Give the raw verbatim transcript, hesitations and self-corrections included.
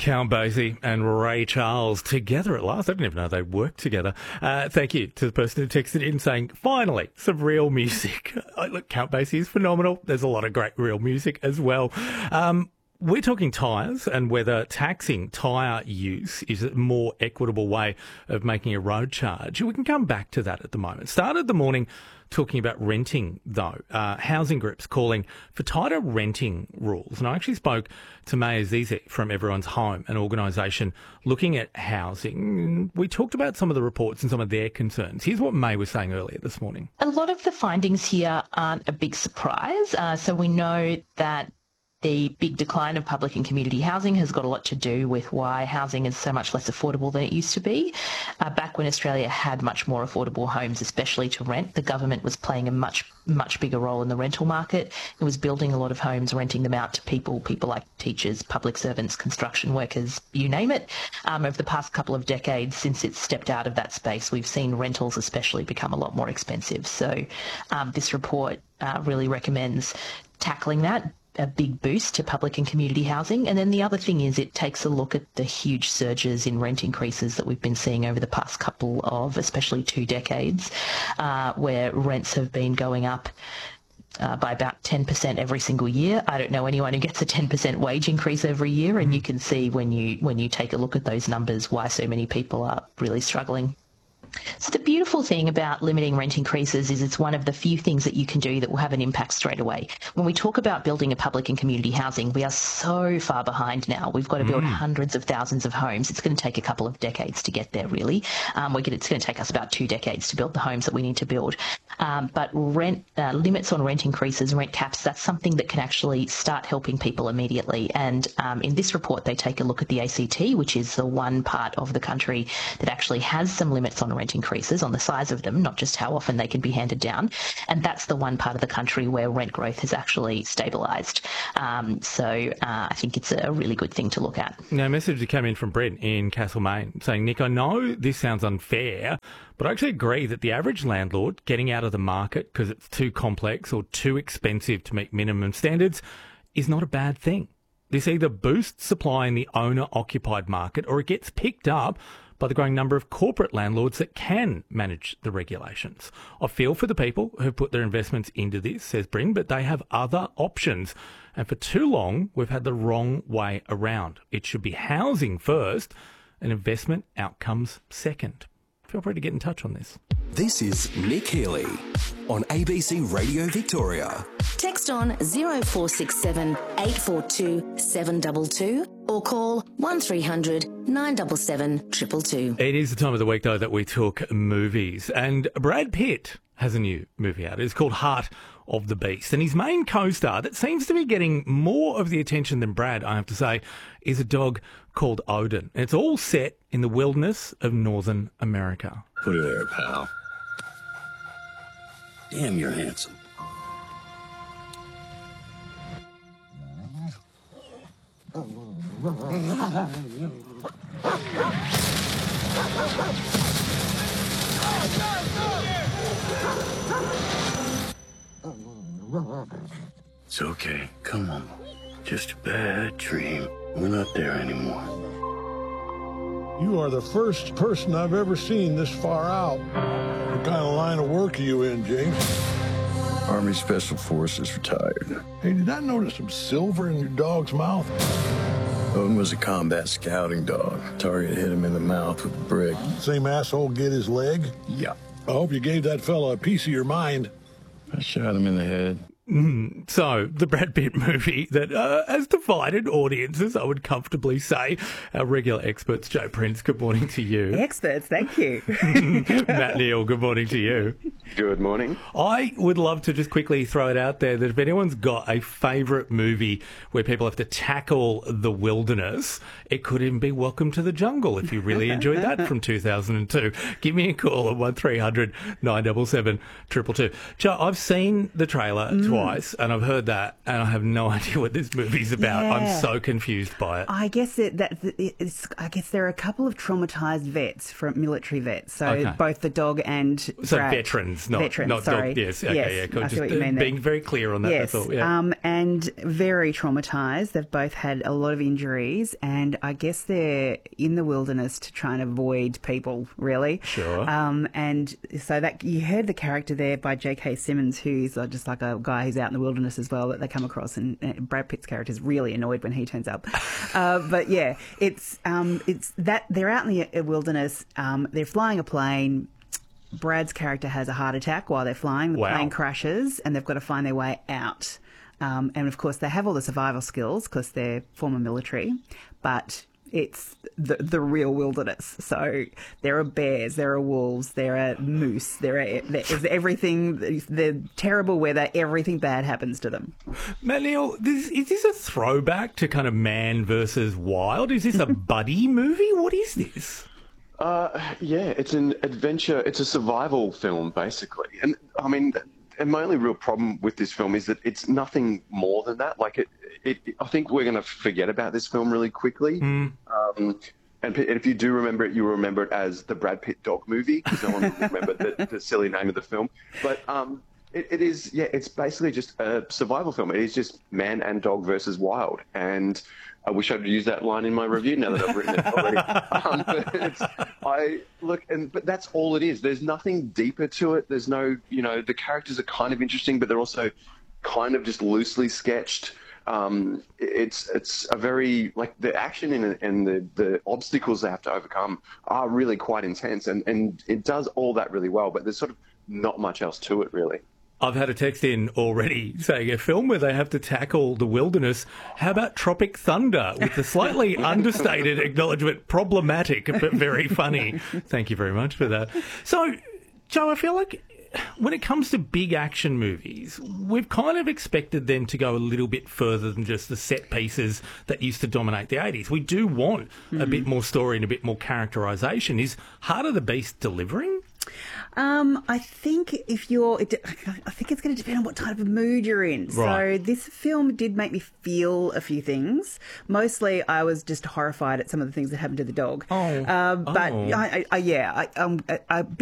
Count Basie and Ray Charles together at last. I didn't even know they worked together. Uh, thank you to the person who texted in saying, finally, some real music. Look, Count Basie is phenomenal. There's a lot of great real music as well. Um, we're talking tyres and whether taxing tyre use is a more equitable way of making a road charge. We can come back to that at the moment. Started the morning talking about renting, though. Uh, housing groups calling for tighter renting rules. And I actually spoke to Maya Zizi from Everyone's Home, an organisation looking at housing. We talked about some of the reports and some of their concerns. Here's what May was saying earlier this morning. A lot of the findings here aren't a big surprise. Uh, so we know that the big decline of public and community housing has got a lot to do with why housing is so much less affordable than it used to be. Uh, back when Australia had much more affordable homes, especially to rent, the government was playing a much, much bigger role in the rental market. It was building a lot of homes, renting them out to people, people like teachers, public servants, construction workers, you name it. Um, over the past couple of decades, since it's stepped out of that space, we've seen rentals especially become a lot more expensive. So um, this report uh, really recommends tackling that, a big boost to public and community housing. And then the other thing is it takes a look at the huge surges in rent increases that we've been seeing over the past couple of, especially two decades, uh, where rents have been going up Uh, by about ten percent every single year. I don't know anyone who gets a ten percent wage increase every year, and you can see when you when you take a look at those numbers why so many people are really struggling. So the beautiful thing about limiting rent increases is it's one of the few things that you can do that will have an impact straight away. When we talk about building a public and community housing, we are so far behind now. We've got to build mm. hundreds of thousands of homes. It's going to take a couple of decades to get there, really. Um, we're going to, it's going to take us about two decades to build the homes that we need to build. Um, but rent uh, limits on rent increases, rent caps, that's something that can actually start helping people immediately. And um, in this report, they take a look at the A C T, which is the one part of the country that actually has some limits on rent increases, on the size of them, not just how often they can be handed down. And that's the one part of the country where rent growth has actually stabilised. Um, so uh, I think it's a really good thing to look at. Now, a message that came in from Brent in Castlemaine saying, Nick, I know this sounds unfair, but I actually agree that the average landlord getting out of the market because it's too complex or too expensive to meet minimum standards is not a bad thing. This either boosts supply in the owner-occupied market or it gets picked up by the growing number of corporate landlords that can manage the regulations. I feel for the people who put their investments into this, says Bryn, but they have other options. And for too long, we've had the wrong way around. It should be housing first and investment outcomes second. Feel free to get in touch on this. This is Nick Healy on A B C Radio Victoria. Text on zero four six seven, eight four two, seven two two or call one three hundred, nine seven seven, two two two. It is the time of the week, though, that we talk movies. And Brad Pitt has a new movie out. It's called Heart of the Beast. And his main co-star, that seems to be getting more of the attention than Brad, I have to say, is a dog called Odin. And it's all set in the wilderness of Northern America. Put her there, pal. Damn, you're handsome. It's okay. Come on. Just a bad dream. We're not there anymore. You are the first person I've ever seen this far out. What kind of line of work are you in, James? Army Special Forces retired. Hey, did I notice some silver in your dog's mouth? Odin was a combat scouting dog. Target hit him in the mouth with a brick. Same asshole get his leg? Yeah. I hope you gave that fella a piece of your mind. I shot him in the head. Mm, so, the Brad Pitt movie that uh, has divided audiences, I would comfortably say. Our regular experts, Joe Prince, good morning to you. Experts, thank you. Matt Neal, good morning to you. Good morning. I would love to just quickly throw it out there that if anyone's got a favourite movie where people have to tackle the wilderness, it could even be Welcome to the Jungle if you really enjoyed that from two thousand two. Give me a call at one three hundred, nine seven seven, two two two. Joe, I've seen the trailer to twice, and I've heard that, and I have no idea what this movie's about. Yeah. I'm so confused by it. I guess it, that it's, I guess there are a couple of traumatised vets from military vets. So Okay. both the dog and So Brad. veterans, not veterans. not sorry. dog. Yes, okay, yes, yeah, cool. I see Just what you mean there. being very clear on that. Yes, That's all. Yeah. um, and very traumatised. They've both had a lot of injuries, and I guess they're in the wilderness to try and avoid people, really. Sure. Um, and so that you heard the character there by J K. Simmons, who's uh, just like a guy who's out in the wilderness as well that they come across, and uh, Brad Pitt's character is really annoyed when he turns up. uh, but yeah, it's um, it's that they're out in the uh, wilderness. Um, they're flying a plane. Brad's character has a heart attack while they're flying. The Wow. plane crashes, and they've got to find their way out. Um, and of course, they have all the survival skills because they're former military, but it's the the real wilderness. So there are bears, there are wolves, there are moose, there are there is everything. The terrible weather, everything bad happens to them. Matt Neal, this, is this a throwback to kind of Man versus Wild? Is this a buddy movie? What is this? Uh, yeah, it's an adventure. It's a survival film, basically. And I mean, and my only real problem with this film is that it's nothing more than that. Like, it, it I think we're going to forget about this film really quickly. Mm. Um, and if you do remember it, you'll remember it as the Brad Pitt dog movie, because no one will remember the, the silly name of the film. But um, it, it is, yeah, it's basically just a survival film. It is just man and dog versus wild. And I wish I'd used that line in my review now that I've written it already. um, but it's, I look, and but that's all it is. There's nothing deeper to it. There's no, you know, the characters are kind of interesting, but they're also kind of just loosely sketched. Um, it's it's a very, like, the action and, and the, the obstacles they have to overcome are really quite intense, and, and it does all that really well, but there's sort of not much else to it, really. I've had a text in already saying a film where they have to tackle the wilderness. How about Tropic Thunder with the slightly understated acknowledgement, problematic but very funny. Thank you very much for that. So, Joe, I feel like when it comes to big action movies, we've kind of expected them to go a little bit further than just the set pieces that used to dominate the eighties. We do want mm-hmm. a bit more story and a bit more characterisation. Is Heart of the Beast delivering? Um, I think if you're, it, I think it's going to depend on what type of mood you're in. Right. So this film did make me feel a few things. Mostly, I was just horrified at some of the things that happened to the dog. Oh, um, but oh. I, I, I, yeah, I, um, a, a bit